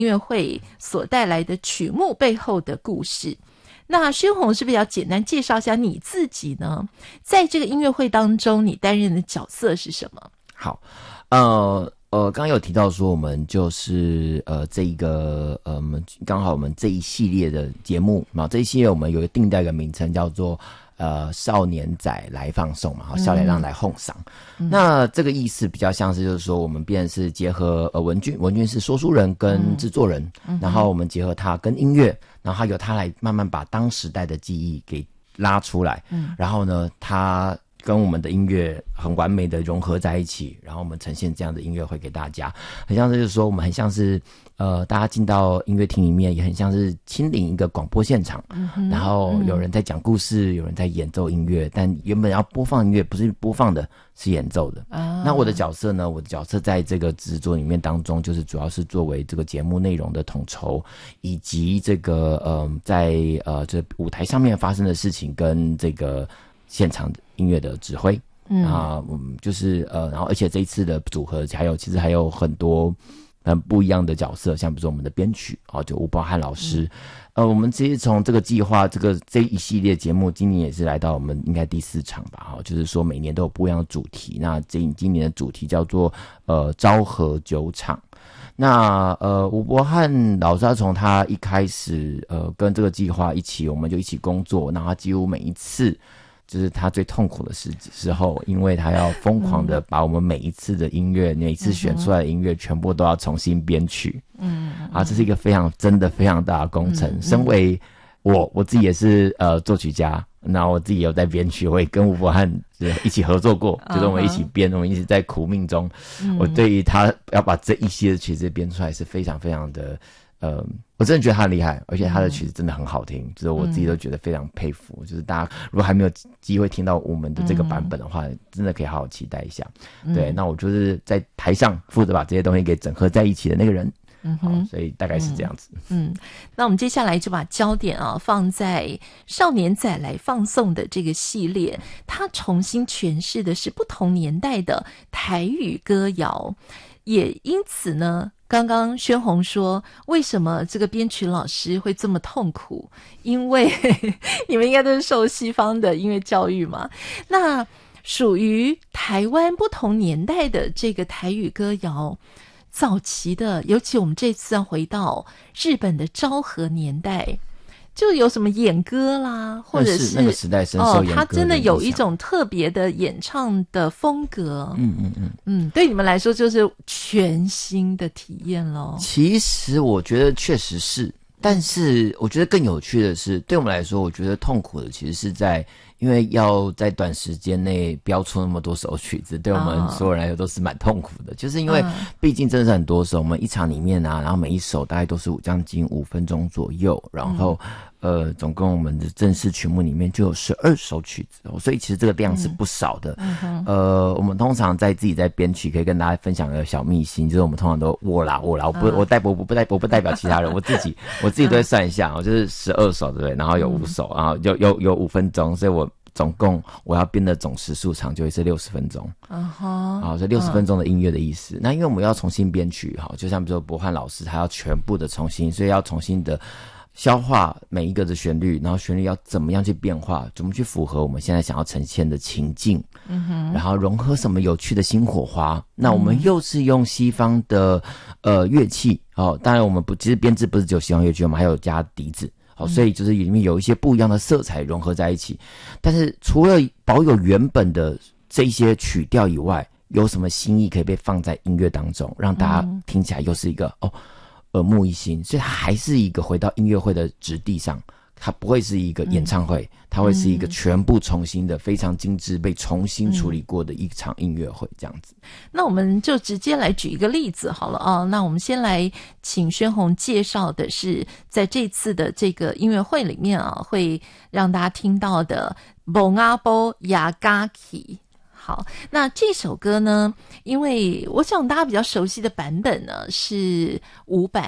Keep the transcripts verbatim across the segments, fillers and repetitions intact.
音乐会所带来的曲目背后的故事。那宣宏是不是要简单介绍一下你自己呢？在这个音乐会当中，你担任的角色是什么？ 好，呃呃，刚刚有提到说，我们就是呃这一个呃，我们刚好我们这一系列的节目嘛，这一系列我们有一个定在一个名称叫做呃少年仔来放送嘛，少年郎来哄嗓。嗯、那这个意思比较像是就是说，我们便是结合呃文俊，文俊是说书人跟制作人，嗯、然后我们结合他跟音乐。然后他由他来慢慢把当时代的记忆给拉出来，嗯，然后呢，他跟我们的音乐很完美的融合在一起，然后我们呈现这样的音乐会给大家，很像是就是说我们很像是呃，大家进到音乐厅里面，也很像是亲临一个广播现场，嗯、然后有人在讲故事，有人在演奏音乐，但原本要播放音乐不是播放的，是演奏的。啊、那我的角色呢？我的角色在这个制作里面当中，就是主要是作为这个节目内容的统筹，以及这个呃，在呃这舞台上面发生的事情跟这个现场音乐的指挥。嗯啊，嗯，就是呃，然后而且这一次的组合还有其实还有很多。很不一样的角色，像比如说我们的编曲啊，就吴宝汉老师，嗯、呃，我们其实从这个计划，这个这一系列节目，今年也是来到我们应该第四场吧，哈，就是说每年都有不一样的主题。那这今年的主题叫做呃昭和酒厂。那呃吴伯汉老师他从他一开始呃跟这个计划一起，我们就一起工作，然后他几乎每一次。就是他最痛苦的时时候，因为他要疯狂的把我们每一次的音乐、嗯、每一次选出来的音乐全部都要重新编曲。嗯，啊，这是一个非常真的非常大的工程。嗯、身为我我自己也是呃作曲家，那我自己也有在编曲，我也跟吴伯汉一起合作过，就是我们一起编，我们一直在苦命中。嗯、我对于他要把这一些的曲子编出来是非常非常的。呃，我真的觉得他很厉害，而且他的曲子真的很好听，嗯、就是我自己都觉得非常佩服。嗯、就是大家如果还没有机会听到我们的这个版本的话，嗯、真的可以好好期待一下。嗯、对，那我就是在台上负责把这些东西给整合在一起的那个人。嗯哼，所以大概是这样子。嗯， 嗯那我们接下来就把焦点啊放在少年仔来放送的这个系列，它重新诠释的是不同年代的台语歌谣，也因此呢。刚刚宣宏说为什么这个编曲老师会这么痛苦，因为你们应该都是受西方的音乐教育嘛，那属于台湾不同年代的这个台语歌谣早期的，尤其我们这次要回到日本的昭和年代，就有什么演歌啦，或者是那个时代深受演歌的影响， 哦，他真的有一种特别的演唱的风格，嗯嗯嗯嗯，对你们来说就是全新的体验咯。 其实我觉得确实是，但是我觉得更有趣的是，对我们来说，我觉得痛苦的其实是在。因为要在短时间内标出那么多首曲子，对我们所有人来说都是蛮痛苦的。Oh. 就是因为毕竟真的是很多首，我们一场里面啊，然后每一首大概都是将近五分钟左右，然后、嗯、呃，总共我们的正式曲目里面就有十二首曲子，所以其实这个量是不少的。嗯、呃，我们通常在自己在编曲，可以跟大家分享个小秘辛，就是我们通常都我啦我啦，我不、嗯、我代我不代我不代表其他人，我自己我自己都会算一下，我就是十二首对不对？然后有五首，然后有有有五分钟，所以我。总共我要编的总时数长就会是六十分钟，嗯哼，好，所以六十分钟的音乐的意思。Uh-huh. 那因为我们要重新编曲，哈，就像比如说博汉老师，他要全部的重新，所以要重新的消化每一个的旋律，然后旋律要怎么样去变化，怎么去符合我们现在想要呈现的情境，嗯哼，然后融合什么有趣的新火花。那我们又是用西方的呃乐器，哦，当然我们不，其实编制不是只有西方乐器，我们还有加笛子。所以就是里面有一些不一样的色彩融合在一起，但是除了保有原本的这些曲调以外，有什么新意可以被放在音乐当中，让大家听起来又是一个、嗯、哦耳目一新，所以它还是一个回到音乐会的质地上，它不会是一个演唱会、嗯、它会是一个全部重新的非常精致被重新处理过的一场音乐会这样子。 那我们就直接来举一个例子好了啊。那我们先来请宣宏介绍的是在这次的这个音乐会里面啊，会让大家听到的蒙阿波雅嘎奇。好，那这首歌呢，因为我想大家比较熟悉的版本呢是伍佰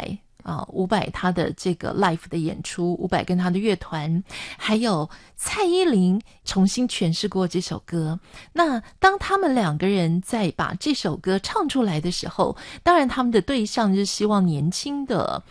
啊，伍佰他的这个 live 的演出，伍佰跟他的乐团，还有蔡依林重新诠释过这首歌。那当他们两个人在把这首歌唱出来的时候，当然他们的对象是希望年轻的